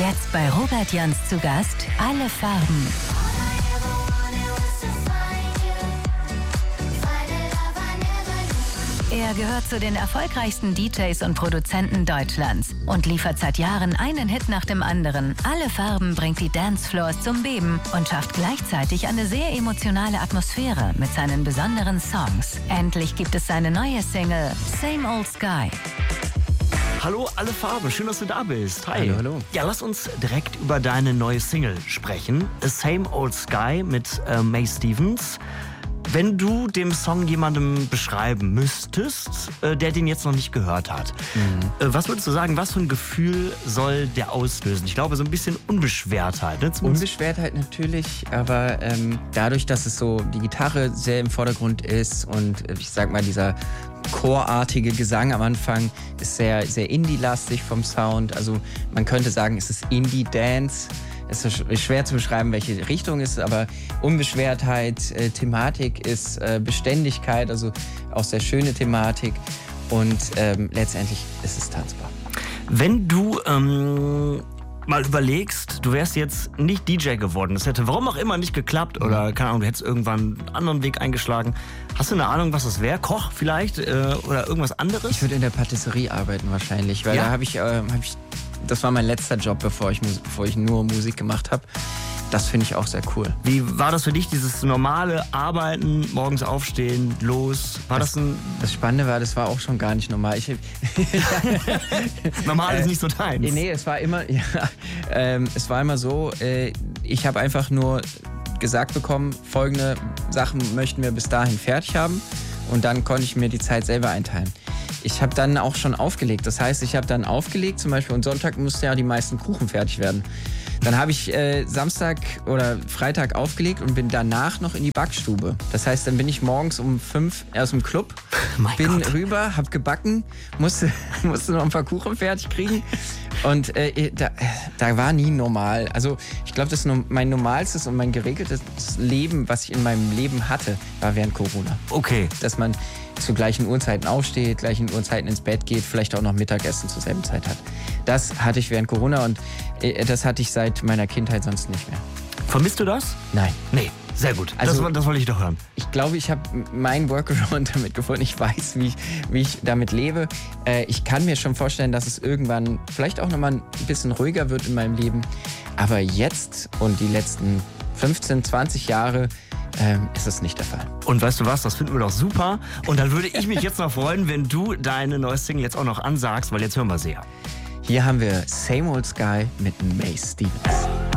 Jetzt bei Robert Jans zu Gast Alle Farben. Er gehört zu den erfolgreichsten DJs und Produzenten Deutschlands und liefert seit Jahren einen Hit nach dem anderen. Alle Farben bringt die Dancefloors zum Beben und schafft gleichzeitig eine sehr emotionale Atmosphäre mit seinen besonderen Songs. Endlich gibt es seine neue Single Same Old Sky. Hallo Alle Farben, schön, dass du da bist. Hi. Hallo, hallo. Ja, lass uns direkt über deine neue Single sprechen. Same Old Sky mit Mae Stevens. Wenn du dem Song jemandem beschreiben müsstest, der den jetzt noch nicht gehört hat, was würdest du sagen, was für ein Gefühl soll der auslösen? Ich glaube, so ein bisschen Unbeschwertheit. Ne? Unbeschwertheit natürlich, aber dadurch, dass es so die Gitarre sehr im Vordergrund ist und ich sag mal, dieser chorartige Gesang am Anfang ist sehr, sehr Indie-lastig vom Sound. Also man könnte sagen, es ist Indie-Dance. Es ist schwer zu beschreiben, welche Richtung es ist, aber Unbeschwertheit, Thematik ist Beständigkeit, also auch sehr schöne Thematik und letztendlich ist es tanzbar. Wenn du mal überlegst, du wärst jetzt nicht DJ geworden, das hätte warum auch immer nicht geklappt oder keine Ahnung, du hättest irgendwann einen anderen Weg eingeschlagen. Hast du eine Ahnung, was das wäre? Koch vielleicht oder irgendwas anderes? Ich würde in der Patisserie arbeiten wahrscheinlich, weil da habe ich das war mein letzter Job, bevor ich nur Musik gemacht habe. Das finde ich auch sehr cool. Wie war das für dich, dieses normale Arbeiten, morgens aufstehen, los? Das Spannende war, das war auch schon gar nicht normal. Normal ist nicht so deins. Nee, es war immer so, ich habe einfach nur gesagt bekommen, folgende Sachen möchten wir bis dahin fertig haben und dann konnte ich mir die Zeit selber einteilen. Ich habe dann auch schon aufgelegt. Das heißt, ich habe dann aufgelegt, zum Beispiel, und Sonntag mussten ja die meisten Kuchen fertig werden. Dann habe ich Samstag oder Freitag aufgelegt und bin danach noch in die Backstube. Das heißt, dann bin ich morgens um 5 aus dem Club, rüber, hab gebacken, musste noch ein paar Kuchen fertig kriegen. Und da war nie normal. Also ich glaube, mein normalstes und mein geregeltes Leben, was ich in meinem Leben hatte, war während Corona. Okay. Dass man zu gleichen Uhrzeiten aufsteht, gleichen Uhrzeiten ins Bett geht, vielleicht auch noch Mittagessen zur selben Zeit hat. Das hatte ich während Corona und das hatte ich seit meiner Kindheit sonst nicht mehr. Vermisst du das? Nein. Nee, sehr gut. Also, das wollte ich doch hören. Ich glaube, ich habe meinen Workaround damit gefunden. Ich weiß, wie ich damit lebe. Ich kann mir schon vorstellen, dass es irgendwann vielleicht auch nochmal ein bisschen ruhiger wird in meinem Leben. Aber jetzt und die letzten 15, 20 Jahre ist es nicht der Fall. Und weißt du was, das finden wir doch super. Und dann würde ich mich jetzt noch freuen, wenn du deine neue Single jetzt auch noch ansagst, weil jetzt hören wir sie ja. Hier haben wir Same Old Sky mit Mae Stevens.